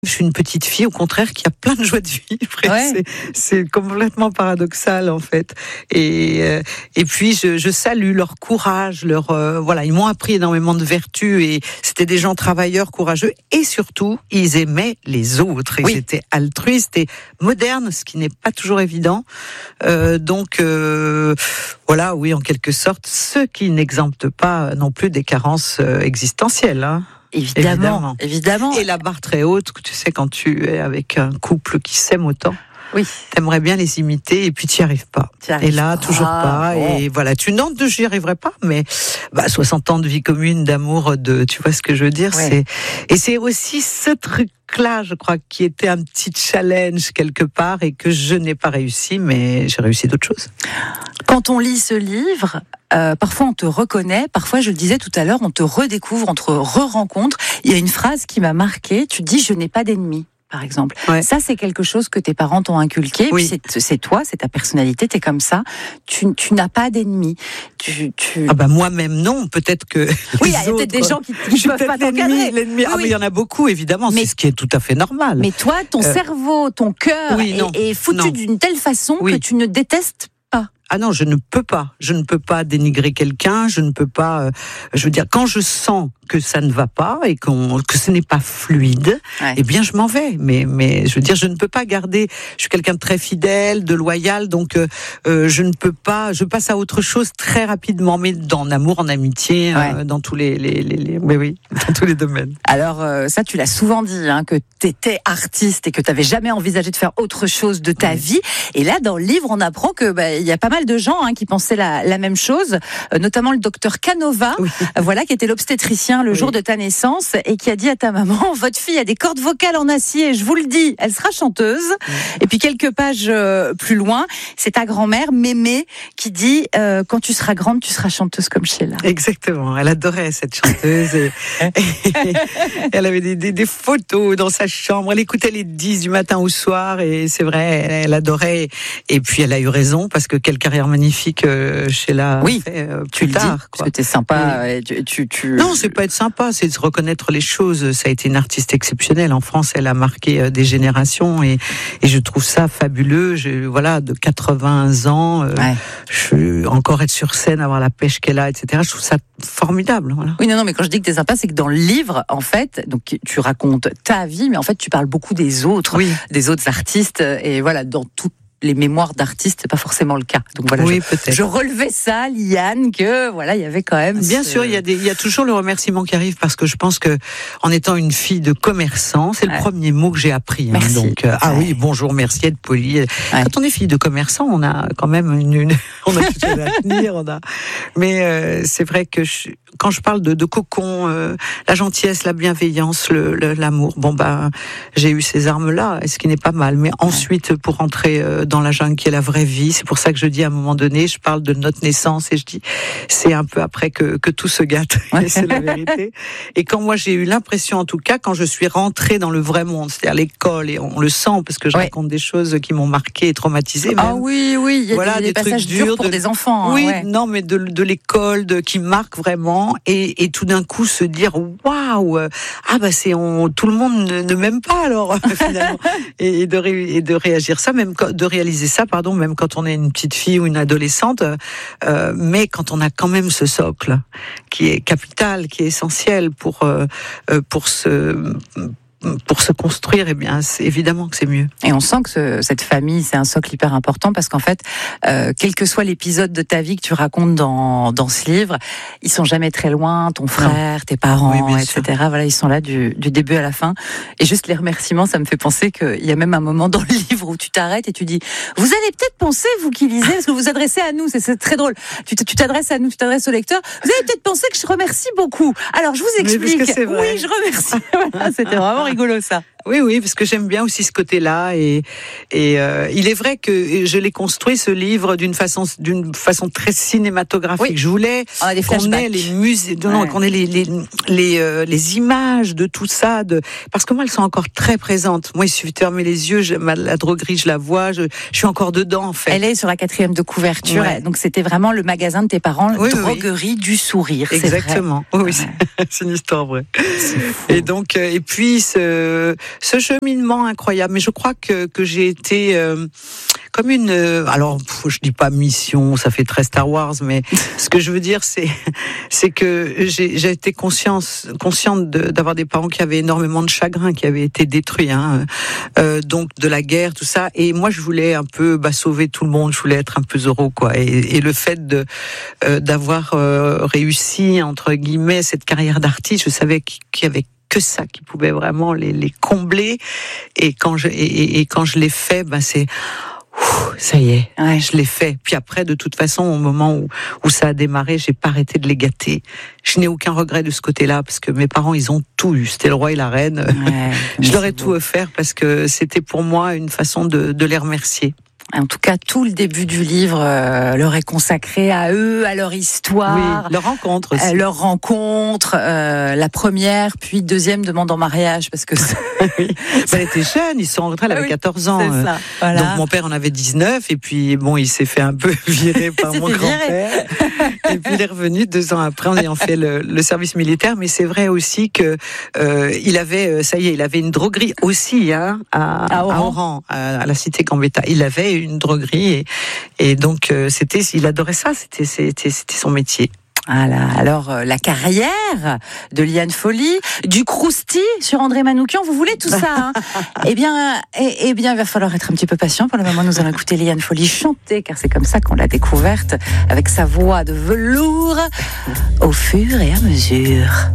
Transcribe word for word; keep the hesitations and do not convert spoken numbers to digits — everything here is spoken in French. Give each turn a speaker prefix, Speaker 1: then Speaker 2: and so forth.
Speaker 1: Je suis une petite fille, au contraire, qui a plein de joie de vivre.
Speaker 2: Ouais.
Speaker 1: C'est, c'est complètement paradoxal, en fait. Et, euh, et puis, je, je salue leur courage, leur, euh, voilà, ils m'ont appris énormément de vertus et c'était des gens travailleurs, courageux et surtout, ils aimaient les autres. Ils
Speaker 2: Oui.
Speaker 1: étaient altruistes et modernes, ce qui n'est pas toujours évident. Euh, donc, euh, voilà, oui, en quelque sorte, ce qui n'exempte pas non plus des carences euh, existentielles, hein.
Speaker 2: Évidemment,
Speaker 1: Évidemment.
Speaker 2: évidemment.
Speaker 1: Et la barre très haute, tu sais, quand tu es avec un couple qui s'aime autant,
Speaker 2: Oui.
Speaker 1: t'aimerais bien les imiter et puis tu n'y arrives pas.
Speaker 2: T'y arrives
Speaker 1: Et là,
Speaker 2: pas.
Speaker 1: toujours pas.
Speaker 2: Bon.
Speaker 1: Et voilà, tu non, j'y arriverai pas, mais bah, soixante ans de vie commune, d'amour, de, tu vois ce que je veux dire.
Speaker 2: Ouais.
Speaker 1: C'est et c'est aussi ce truc-là, je crois, qui était un petit challenge quelque part et que je n'ai pas réussi, mais j'ai réussi d'autres choses.
Speaker 2: Quand on lit ce livre, euh, parfois on te reconnaît, parfois je le disais tout à l'heure, on te redécouvre, on te re-rencontre. Il y a une phrase qui m'a marquée, tu dis « je n'ai pas d'ennemis ». Par exemple.
Speaker 1: Ouais.
Speaker 2: Ça, c'est quelque chose que tes parents t'ont inculqué.
Speaker 1: Oui.
Speaker 2: Puis c'est, c'est toi, c'est ta personnalité, t'es comme ça. Tu, tu n'as pas d'ennemis. Tu, tu...
Speaker 1: Ah bah moi-même non, peut-être que
Speaker 2: oui,
Speaker 1: les
Speaker 2: il y a peut-être
Speaker 1: autres,
Speaker 2: des gens qui
Speaker 1: je
Speaker 2: ne
Speaker 1: suis
Speaker 2: peuvent pas
Speaker 1: peut-être
Speaker 2: t'encadrer.
Speaker 1: l'ennemi, l'ennemi.
Speaker 2: Oui,
Speaker 1: Ah mais
Speaker 2: oui.
Speaker 1: il y en a beaucoup évidemment,
Speaker 2: Mais-
Speaker 1: c'est ce qui est tout à fait normal.
Speaker 2: Mais toi, ton
Speaker 1: Euh,
Speaker 2: cerveau, ton cœur
Speaker 1: oui, non,
Speaker 2: est, est foutu
Speaker 1: non.
Speaker 2: d'une telle façon
Speaker 1: Oui.
Speaker 2: que tu ne détestes pas.
Speaker 1: Ah non, je ne peux pas. Je ne peux pas dénigrer quelqu'un. Je ne peux pas. Euh, je veux dire, quand je sens que ça ne va pas et qu'on, que ce n'est pas fluide,
Speaker 2: Ouais.
Speaker 1: eh bien, je m'en vais. Mais, mais, je veux dire, je ne peux pas garder. Je suis quelqu'un de très fidèle, de loyal, donc euh, euh, je ne peux pas. Je passe à autre chose très rapidement, mais dans l'amour, en amitié,
Speaker 2: Ouais.
Speaker 1: euh, dans tous les, les, les, les- oui, oui, dans tous les domaines.
Speaker 2: Alors euh, ça, tu l'as souvent dit, hein, que tu étais artiste et que tu n'avais jamais envisagé de faire autre chose de ta
Speaker 1: Oui.
Speaker 2: vie. Et là, dans le livre, on apprend que bah, il y a pas mal de gens hein, qui pensaient la, la même chose, euh, notamment le docteur Canova,
Speaker 1: Oui.
Speaker 2: euh, voilà, qui était l'obstétricien le
Speaker 1: Oui.
Speaker 2: jour de ta naissance et qui a dit à ta maman, votre fille a des cordes vocales en acier, je vous le dis, elle sera chanteuse.
Speaker 1: Oui.
Speaker 2: Et puis quelques pages euh, plus loin, c'est ta grand-mère, Mémé, qui dit, euh, quand tu seras grande, tu seras chanteuse comme Sheila.
Speaker 1: Exactement. Elle adorait cette chanteuse et, et elle avait des, des, des photos dans sa chambre. Elle écoutait les dix du matin au soir et c'est vrai, elle, elle adorait. Et puis elle a eu raison parce que quelle carrière magnifique euh, Sheila a
Speaker 2: Oui,
Speaker 1: fait euh,
Speaker 2: Tu
Speaker 1: plus
Speaker 2: le
Speaker 1: tard.
Speaker 2: dis,
Speaker 1: quoi.
Speaker 2: parce que t'es sympa. Et tu, tu, tu...
Speaker 1: Non, c'est pas être sympa, c'est de reconnaître les choses. Ça a été une artiste exceptionnelle. En France, elle a marqué euh, des générations et, et je trouve ça fabuleux. Je, voilà, de quatre-vingts ans, euh,
Speaker 2: Ouais.
Speaker 1: je, encore être sur scène, avoir la pêche qu'elle a, et cetera. Je trouve ça formidable. Voilà.
Speaker 2: Oui, non, non, mais quand je dis que t'es sympa, c'est que dans le livre, en fait, donc tu racontes ta vie, mais en fait, tu parles beaucoup des autres,
Speaker 1: Oui,
Speaker 2: des autres artistes, et voilà, dans toutes les mémoires d'artistes, c'est pas forcément le cas. Donc voilà,
Speaker 1: oui,
Speaker 2: je,
Speaker 1: peut-être.
Speaker 2: je relevais ça, Liane, que voilà, il y avait quand même.
Speaker 1: Bien
Speaker 2: ce-
Speaker 1: sûr, il y a des, il y a toujours le remerciement qui arrive parce que je pense que, en étant une fille de commerçant, c'est
Speaker 2: Ouais.
Speaker 1: le premier mot que j'ai appris. Hein,
Speaker 2: Merci.
Speaker 1: donc, euh, ah
Speaker 2: Ouais.
Speaker 1: oui, bonjour, merci, être poli. Quand on est fille de commerçant, on a quand même une, une on a quelque chose à tenir, on a. Mais euh, c'est vrai que je, quand je parle de, de cocon, euh, la gentillesse, la bienveillance, le, le- l'amour, bon ben, j'ai eu ces armes-là, ce qui n'est pas mal. Mais ensuite, pour entrer euh, dans la jungle qui est la vraie vie, c'est pour ça que je dis à un moment donné, je parle de notre naissance et je dis, c'est un peu après que, que tout se gâte.
Speaker 2: Ouais.
Speaker 1: Et c'est la vérité. Et quand moi j'ai eu l'impression, en tout cas, quand je suis rentrée dans le vrai monde, c'est-à-dire l'école, et on le sent parce que je
Speaker 2: Ouais.
Speaker 1: raconte des choses qui m'ont marquée et traumatisée.
Speaker 2: Ah
Speaker 1: même.
Speaker 2: oui, oui, il y a
Speaker 1: Voilà,
Speaker 2: des, des
Speaker 1: des trucs
Speaker 2: passages durs
Speaker 1: durs
Speaker 2: pour
Speaker 1: de-
Speaker 2: des enfants. hein,
Speaker 1: Oui,
Speaker 2: ouais.
Speaker 1: non, mais de, de l'école, de, qui marque vraiment, et, et tout d'un coup se dire waouh, euh, ah bah c'est on, tout le monde ne, ne m'aime pas alors finalement, et, et de ré, et de réagir ça, même quand- de réaliser ça, pardon, même quand on est une petite fille ou une adolescente, euh, mais quand on a quand même ce socle qui est capital, qui est essentiel pour euh, euh, pour se pour se construire, eh bien, c'est évidemment que c'est mieux.
Speaker 2: Et on sent que ce- cette famille, c'est un socle hyper important parce qu'en fait, euh, quel que soit l'épisode de ta vie que tu racontes dans, dans ce livre, ils sont jamais très loin, ton frère, tes parents,
Speaker 1: Oui, bien
Speaker 2: et cetera. Voilà, ils sont là du, du début à la fin. Et juste les remerciements, ça me fait penser qu'il y a même un moment dans le livre où tu t'arrêtes et tu dis, vous allez peut-être penser, vous qui lisez, parce que vous vous adressez à nous, c'est, c'est très drôle. Tu, t- tu t'adresses à nous, tu t'adresses au lecteur, vous allez peut-être penser que je remercie beaucoup. Alors, je vous
Speaker 1: Mais parce
Speaker 2: explique.
Speaker 1: que c'est vrai.
Speaker 2: Oui, je remercie. Voilà, c'était vraiment rigolo, ça.
Speaker 1: Oui, oui, parce que j'aime bien aussi ce côté-là, et et euh, il est vrai que je l'ai construit ce livre d'une façon d'une façon très cinématographique.
Speaker 2: Oui.
Speaker 1: Je voulais
Speaker 2: On a des
Speaker 1: qu'on ait
Speaker 2: flashbacks.
Speaker 1: les musées, non,
Speaker 2: Ouais.
Speaker 1: qu'on ait les les les, euh, les images de tout ça, de parce que moi elles sont encore très présentes. Moi, il suffit de fermer les yeux, je, ma, la droguerie, je la vois, je, je suis encore dedans en fait.
Speaker 2: Elle est sur la quatrième de couverture.
Speaker 1: Ouais.
Speaker 2: Donc c'était vraiment le magasin de tes parents,
Speaker 1: Oui, oui,
Speaker 2: droguerie du sourire. C'est vrai.
Speaker 1: Exactement. Oui, oui,
Speaker 2: Ouais.
Speaker 1: c'est, c'est une histoire vraie. Et donc, euh, et puis, ce, ce cheminement incroyable. Mais je crois que que j'ai été euh, comme une, euh, alors je dis pas mission, ça fait très Star Wars, mais ce que je veux dire, c'est c'est que j'ai j'ai été conscience consciente de, d'avoir des parents qui avaient énormément de chagrin, qui avaient été détruits, hein, euh, donc de la guerre, tout ça. Et moi, je voulais un peu bah, sauver tout le monde. Je voulais être un peu Zorro, quoi. Et, et le fait de euh, d'avoir euh, réussi entre guillemets cette carrière d'artiste, je savais qu'il y avait que ça qui pouvait vraiment les, les combler. Et quand je et, et quand je l'ai fait, ben c'est Ouh, ça y est, ouais. Je l'ai fait. Puis après, de toute façon, au moment où, où ça a démarré, j'ai pas arrêté de les gâter. Je n'ai aucun regret de ce côté-là, parce que mes parents, ils ont tout eu. C'était le roi et la reine. Ouais, je leur ai tout offert, parce que c'était pour moi une façon de, de les remercier.
Speaker 2: En tout cas, tout le début du livre euh, leur est consacré à eux, à leur histoire,
Speaker 1: oui, leur rencontre aussi.
Speaker 2: Euh, leur rencontre, euh, la première, puis deuxième demande en mariage, parce que
Speaker 1: oui. Elle était jeune, ils sont rentrés, elle avait oui, quatorze ans.
Speaker 2: C'est ça, voilà.
Speaker 1: Donc mon père en avait dix-neuf, et puis bon, il s'est fait un peu virer par mon grand-père. Et puis il est revenu deux ans après en ayant fait le, le service militaire. Mais c'est vrai aussi que euh, il avait, ça y est, il avait une droguerie aussi, hein, à, à Oran, à, Oran, à, à la cité Gambetta. Il avait une droguerie et, et donc euh, c'était, il adorait ça, c'était, c'était, c'était son métier.
Speaker 2: Voilà. Alors euh, la carrière de Liane Folly, du crousti sur André Manoukian, vous voulez tout ça, hein? Eh bien, eh, eh bien, il va falloir être un petit peu patient. Pour le moment, nous allons écouter Liane Folly chanter, car c'est comme ça qu'on l'a découverte, avec sa voix de velours, au fur et à mesure.